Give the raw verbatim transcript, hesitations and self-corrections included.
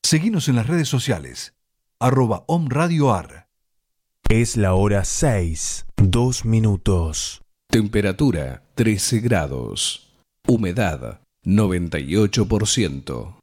Seguinos en las redes sociales, arroba omradioar. Es la hora seis, dos minutos. Temperatura trece grados. Humedad noventa y ocho por ciento.